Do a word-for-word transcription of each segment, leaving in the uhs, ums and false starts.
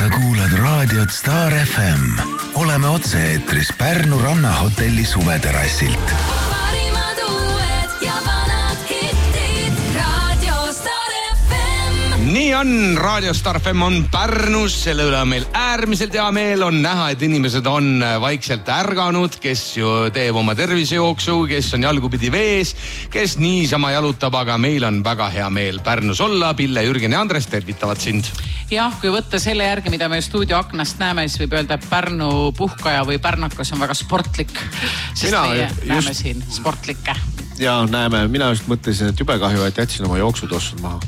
Sa kuulad raadiot Star F M. Oleme otse-eetris Pärnu rannahotelli suveterassilt. Parimad uued ja vanad hittid. Radio Star F M. Nii on, Radio Star F M on Pärnus, selle üle on meil äärmiselt hea meel, on näha, et inimesed on vaikselt ärganud, kes ju teeb oma tervisejooksu, kes on jalgupidi vees, kes niisama jalutab, aga meil on väga hea meel Pärnus olla. Pille, Jürgen ja Andres tervitavad sind. Jah, kui võtta selle järgi, mida me stuudio aknast näeme, siis võib öelda, et Pärnu puhkaja või pärnakas on väga sportlik. Sest mina meie just... näeme siin sportlikke. Ja näeme, mina just mõtlesin, et jube kahju, et jätsin oma jooksutossud maha.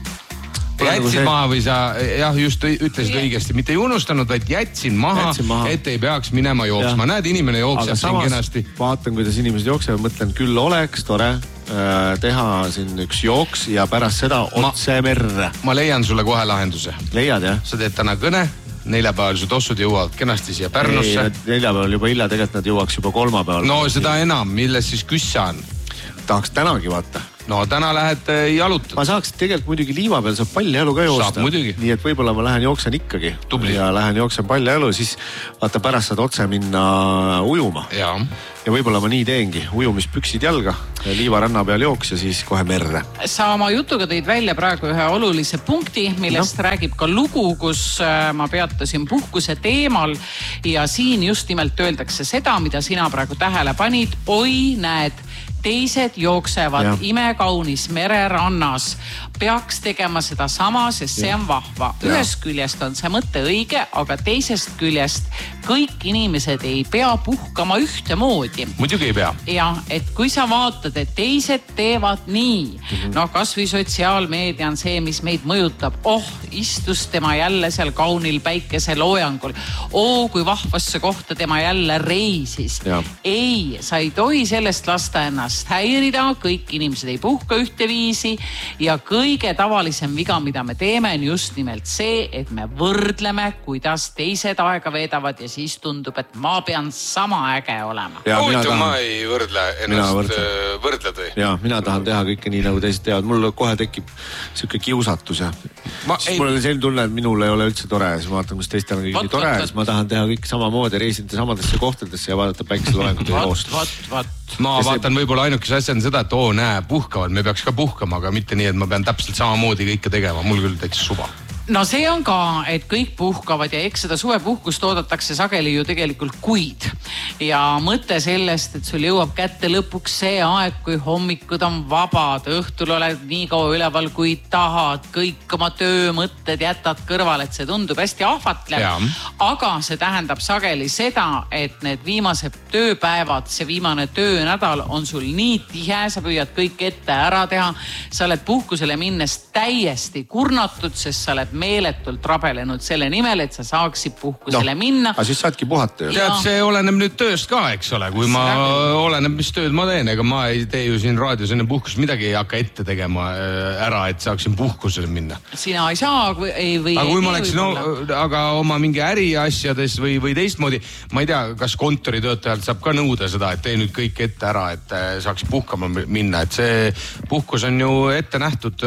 Jätsin see... maha või sa jah, just ütlesid õigesti, mitte ei unustanud, vaid jätsin maha, jätsin maha. Et ei peaks minema jooksma. Näed, inimene jookseb siin kenasti. Vaatan, kuidas inimesed jooksevad, mõtlen, küll oleks tore äh, teha siin üks jooks ja pärast seda otse ma, merre. Ma leian sulle kohe lahenduse. Leiad, jah? Sa teed täna kõne, neljapäeval su tossud jõuavad kenasti siia Pärnusse. Ei, neljapäeval juba illa, tegelikult nad jõuaks juba kolmapäeval. No seda enam, milles siis küssa on? Tahaks tänagi vaata. No täna lähed jalutad. Ma saaks tegelikult muidugi liiva peal saab pallijalu ka joosta. Saab muidugi. Nii et võib-olla ma lähen jooksen ikkagi. Tubli. Ja lähen jooksen pallijalu, siis vaata pärast saad otse minna ujuma. Ja, ja võib-olla ma nii teengi. Ujumispüksid jalga, liiva ranna peal jooks ja siis kohe merre. Sa oma jutuga tõid välja praegu ühe olulise punkti, millest no. räägib ka lugu, kus ma peatasin puhkuse teemal ja siin just nimelt öeldakse seda, mida sina praegu tähele panid. Oi, näed, teised jooksevad ja. Imekaunis mererannas. Peaks tegema seda sama, sest see on vahva. Ühest küljest on see mõte õige, aga teisest küljest kõik inimesed ei pea puhkama ühtemoodi. Muidugi ei pea. Ja, et kui sa vaatad, et teised teevad nii, mm-hmm. no kas või sotsiaalmeedia on see, mis meid mõjutab. Oh, istus tema jälle seal kaunil päikese loojangul. Oo, kui vahvasse kohta tema jälle reisis. Ja. Ei, sa ei tohi sellest lasta ennast häirida, kõik inimesed ei puhka ühteviisi ja kõige tavalisem viga, mida me teeme, on just nimelt see, et me võrdleme, kuidas teised aega veedavad ja siis tundub, et ma pean sama äge olema. Huvitav, tahan... ma ei võrdle ennast võrdle. võrdled või? Ja, mina tahan teha kõike nii, nagu teised teavad. Mul kohe tekib siuke kiusatus ja ma ei... mul on selline tunne, et minul ei ole üldse tore ja siis ma vaatan, kus teistel on kõik nii tore ja siis ma tahan teha kõik samamoodi, reisida samadesse kohtadesse ja vaadata päikseloengut ja joosta. Ma vaatan võib-olla ainukese asja on seda, et oo näe, puhkavad, me peaks ka puhkama, aga mitte nii, et ma pean täpselt samamoodi kõike tegema. Mul küll täitsa suva. No see on ka, et kõik puhkavad ja eks seda suvepuhkust oodatakse sageli ju tegelikult kuid. Ja mõte sellest, et sul jõuab kätte lõpuks see aeg, kui hommikud on vabad, õhtul oled nii kaua üleval, kui tahad, kõik oma töömõtted jätad kõrval, et see tundub hästi ahvatlev. Aga see tähendab sageli seda, et need viimased tööpäevad, see viimane töönädal on sul nii tihe, sa püüad kõik ette ära teha. Sa oled puhkusele minnes täiesti kurnatud, sest sa oled meeletult rabelenud selle nimel, et sa saaksid puhkusele no, minna. Aga siis saadki puhata ju. Tead, see oleneb nüüd tööst ka, eks ole. Kui ma oleneb, mis tööd ma teen, ega ma ei tee ju siin raadios enne puhkus midagi ei hakka ette tegema ära, et saaksin puhkusele minna. Sina ei saa või ei või. Aga kui ma oleksin, no, aga oma mingi äri asjades või, või teistmoodi, ma ei tea, kas kontoritöötajalt saab ka nõuda seda, et tee nüüd kõik ette ära, et saaks puhkama minna. Et see puhkus on ju ette nähtud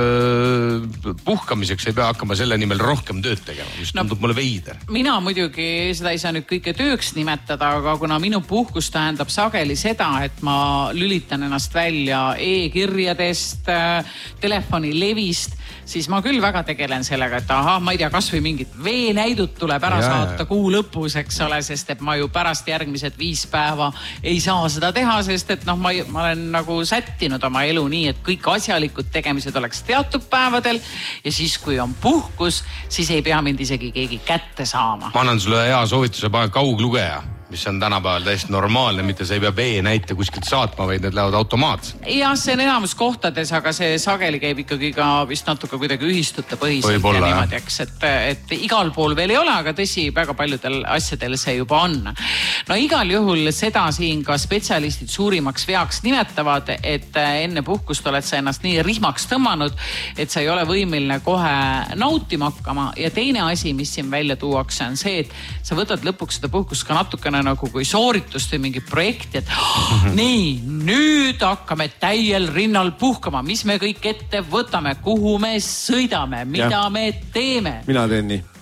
puhkamiseks, ei pea hakkama selle nimel rohkem tööd tegema, mis no, tundub mulle veider. Mina muidugi seda ei saa nüüd kõike tööks nimetada, aga kuna minu puhkus tähendab sageli seda, et ma lülitan ennast välja e-kirjadest, telefonilevist, siis ma küll väga tegelen sellega, et aha, ma ei tea, kas või mingit veenäidut tuleb ära ja, saata ja. Kuu lõpus, eks ole, sest et ma ju pärast järgmised viis päeva ei saa seda teha, sest et noh, ma, ma olen nagu sättinud oma elu nii, et kõik asjalikud tegemised oleks teatud päevadel ja siis, kui on puhkus, siis ei pea mind isegi keegi kätte saama. Ma annan sulle hea soovituse, pane kauglugeja, mis on tänapäeval täiesti normaalne, mitte sa ei pea vee näite kuskilt saatma, vaid need lähevad automaatselt. Ja see on enamus kohtades, aga see sageli käib ikkagi ka vist natuke kuidagi ühistute põhiselt ja niimoodi, eks, et, et igal pool veel ei ole, aga tõsi, väga paljudel asjadel see juba on. No igal juhul seda siin ka spetsialistid suurimaks veaks nimetavad, et enne puhkust oled sa ennast nii rihmaks tõmmanud, et sa ei ole võimeline kohe nautima hakkama ja teine asi, mis siin välja tuuakse, on see, et sa võtad lõpuks seda puhkust ka natukene nagu kui sooritust või mingi projekti, et oh, nii, nüüd hakkame täiel rinnal puhkama, mis me kõik ette võtame, kuhu me sõidame, mida ja. me teeme. Mina teen nii.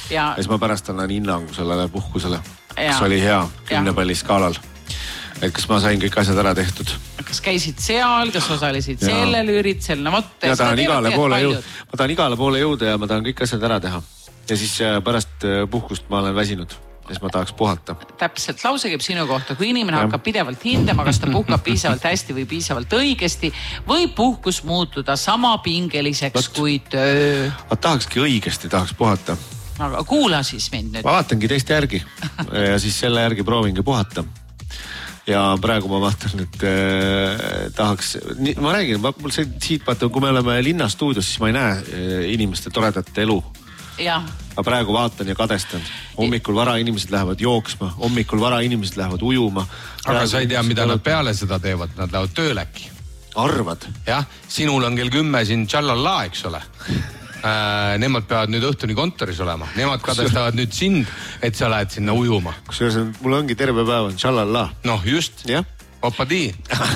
ja siis ma pärast annan hinnangu sellele puhkusele, kas oli hea kümne palli skaalal. Et kas ma sain kõik asjad ära tehtud. Kas käisid seal, kas osalesid ja. sellel üritusel, no vot. Ma tahan igale poole jõuda, ma tahan igale poole jõuda ja ma tahan kõik asjad ära teha. Ja siis pärast puhkust ma olen väsinud, siis ma tahaks puhata. Täpselt, lause käib sinu kohta, kui inimene ja. hakkab pidevalt hindama, kas ta puhkab piisavalt hästi või piisavalt õigesti, võib puhkus muutuda sama pingeliseks Võt. kui töö. Ma tahakski õigesti, tahaks puhata. Aga kuula siis mind nüüd. Ma vaatangi teist järgi ja siis selle järgi proovingi puhata. Ja praegu ma vaatan, et äh, tahaks, ma räägin, ma, mul see siit vaata, kui me oleme linnastuudios, siis ma ei näe äh, inimeste toredat elu. Ja. Ma praegu vaatan ja kadestan. Hommikul vara inimesed lähevad jooksma, hommikul vara inimesed lähevad ujuma. Aga sa ei tea, mida nad peale seda teevad, nad lähevad tööläki. Arvad? Jah, sinul on kell kümme siin tšallalla, eks ole. Äh, nemad peavad nüüd õhtuni kontoris olema. Nemad kadestavad nüüd sind, et sa lähed sinna ujuma. Kusjuures mul ongi terve päev on tšallalla. Noh, just. Ja? Opadi.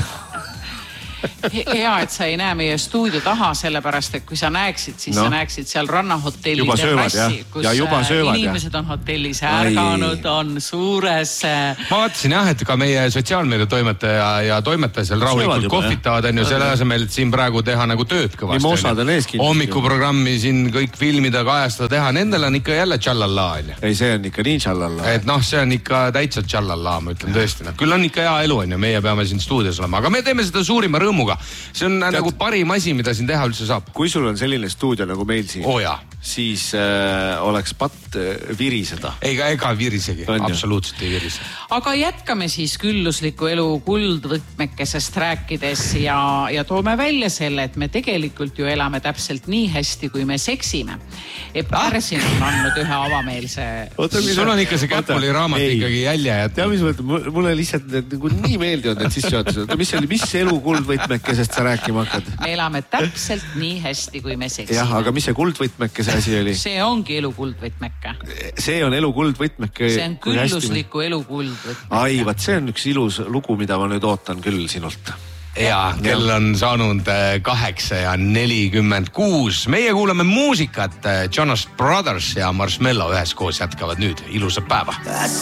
Hea, et sa ei näe meie stuudio taha, sellepärast, et kui sa näeksid, siis no. sa näeksid seal rannahotelli terrassi, kus ja söövad, inimesed ja. on hotellis ärganud, on suures. Ma vaatasin jah, et ka meie sotsiaalmeedia toimetaja ja toimetaja seal rahulikult kohvitavad, on ju selle asemel, et siin praegu teha nagu tööd kõvasti. Hommikuprogrammi siin kõik filmida, kajastada, teha. Nendel on ikka jälle tšallalla. Ei, see on ikka nii tšallalla. Et noh, see on ikka täitsa tšallalla, ma ütlen tõesti. Küll on ikka hea elu, on ju, meie peame siin stuudios olema. Aga me teeme seda suurima rõõmuga. See on Tead, nagu parim asi, mida siin teha üldse saab. Kui sul on selline stuudio nagu meil siin, oh, siis äh, oleks patt äh, viriseda. Ega, ega virisegi, absoluutselt ei virise. Aga jätkame siis küllusliku elu kuldvõtmekesest rääkides ja, ja toome välja selle, et me tegelikult ju elame täpselt nii hästi, kui me seksime. Pärsin on andnud ühe avameelse... Oota, sul on ikka see Käpuli raamat ei. ikkagi jälje. Tea, mis mõtled, mulle lihtsalt nagu nii meeldivad need sissejuhatused. Mis oli, mis elu kuldvõtmekesest sa rääkima hakkad? Me elame täpselt nii hästi, kui me seksime. Jah, aga mis see kuldvõtmekese asi oli? See ongi elu kuldvõtmeke. See on elu kuldvõtmeke. See on küllusliku elu kuldvõtmeke. Ai, vaat see on üks ilus lugu, mida ma nüüd ootan küll sinult. Ja, kell on saanud kaheksa ja nelikümmend kuus. Meie kuulame muusikat. Jonas Brothers ja Marshmello üheskoos jätkavad nüüd. Ilusat päeva.